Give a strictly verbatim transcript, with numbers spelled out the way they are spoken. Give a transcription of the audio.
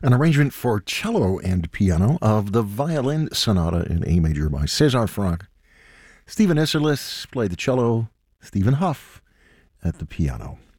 an arrangement for cello and piano of the Violin Sonata in A major by César Franck. Stephen Isserlis played the cello, Stephen Huff at the piano.